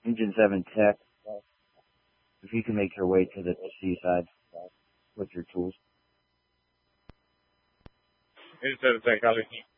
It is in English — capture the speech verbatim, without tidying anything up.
Engine seven Tech, if you can make your way to the seaside with your tools. Engine seven Tech, copy.